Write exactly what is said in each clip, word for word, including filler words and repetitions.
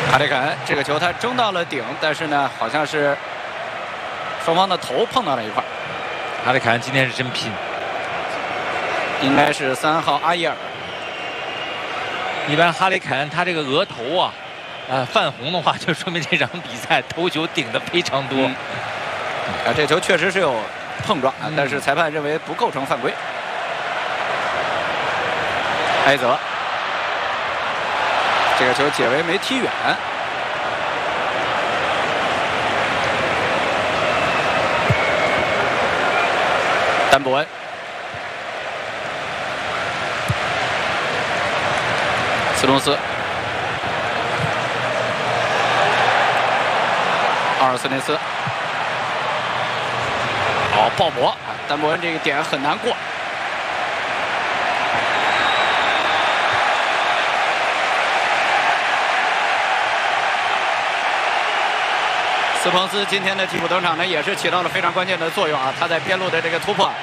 哈里肯这个球他争到了顶，但是呢，好像是双方的头碰到了一块。 哈里肯今天是真拼， 应该是三号阿伊尔。 一般哈里肯他这个额头啊，呃泛红的话，就说明这场比赛头球顶的非常多。 嗯、啊，这球确实是有碰撞， 嗯、 但是裁判认为不构成犯规。埃泽。 这个球解围没踢远，丹伯恩，斯通斯，阿尔斯内斯，哦，鲍勃，丹伯恩这个点很难过。 斯彭斯今天的替补登场呢，也是起到了非常关键的作用啊！他在边路的这个突破，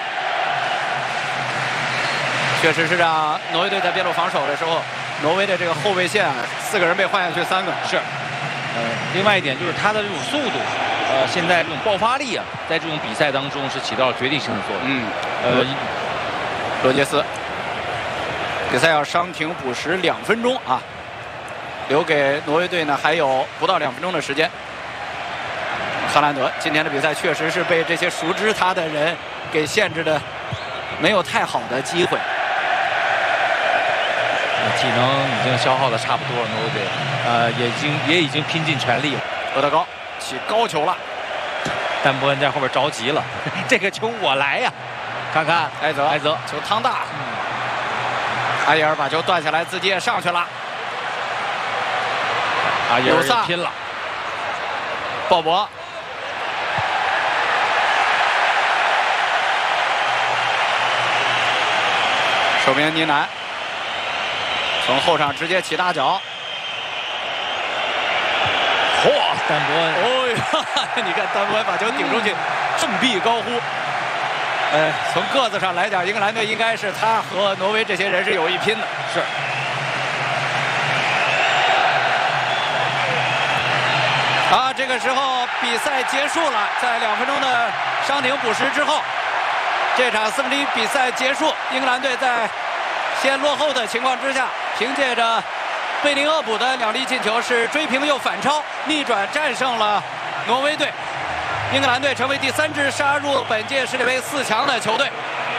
确实是让挪威队在边路防守的时候，挪威的这个后卫线啊，四个人被换下去三个。 是，呃，另外一点就是他的这种速度，呃，现在这种爆发力啊，在这种比赛当中是起到了决定性的作用。 嗯， 呃， 罗杰斯，比赛要伤停补时两分钟啊，留给挪威队呢还有不到两分钟的时间。 哈兰德今天的比赛确实是被这些熟知他的人给限制的，没有太好的机会。 体能已经消耗的差不多了，挪威队，呃，也已经也已经拼尽全力了。 厄德高起高球了， 丹伯恩在后边着急了，这个球我来呀！看看埃泽， 埃泽球趟大，嗯、阿伊尔把球断下来，自己也上去了。 阿伊尔也拼了， 鲍勃。 守边呢南从后场直接起大脚， 嚯！丹伯恩， 哦呀，你看丹伯恩把球顶出去，振臂高呼。呃，从个子上来讲，英格兰队应该是他和挪威这些人是有一拼的。 是。 啊，这个时候比赛结束了，在两分钟的伤停补时之后。 这场四分之一比赛结束，英格兰队在先落后的情况之下，凭借着贝林厄普的两粒进球是追平又反超，逆转战胜了挪威队。英格兰队成为第三支杀入本届世界杯四强的球队。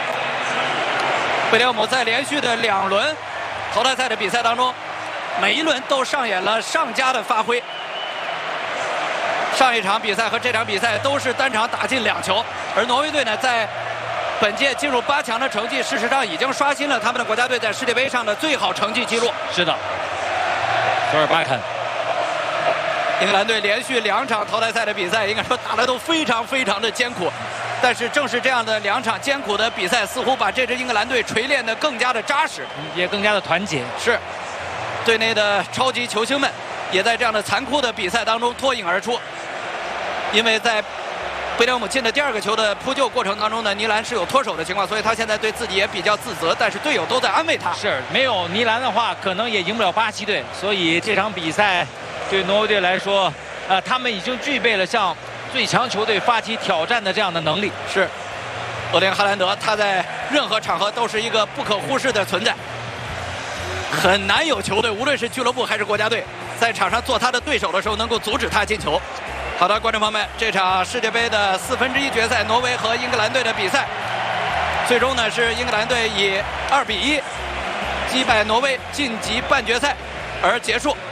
贝林厄普在连续的两轮淘汰赛的比赛当中，每一轮都上演了上佳的发挥。上一场比赛和这场比赛都是单场打进两球，而挪威队呢在 本届进入八强的成绩，事实上已经刷新了他们的国家队在世界杯上的最好成绩记录。 是的，索尔巴肯， 英格兰队连续两场淘汰赛的比赛，应该说打得都非常非常的艰苦。但是正是这样的两场艰苦的比赛，似乎把这支英格兰队锤炼得更加的扎实， 也更加的团结。 是，队内的超级球星们也在这样的残酷的比赛当中脱颖而出，因为在 贝林厄姆进的第二个球的扑救过程当中呢，尼兰是有脱手的情况，所以他现在对自己也比较自责，但是队友都在安慰他。 是，没有尼兰的话，可能也赢不了巴西队。所以这场比赛对挪威队来说，呃，他们已经具备了向最强球队发起挑战的这样的能力。 是，厄林·哈兰德他在任何场合都是一个不可忽视的存在，很难有球队，无论是俱乐部还是国家队，在场上做他的对手的时候能够阻止他进球。 好的，观众朋友们，这场世界杯的四分之一决赛，挪威和英格兰队的比赛，最终呢是英格兰队以二比一击败挪威，晋级半决赛而结束。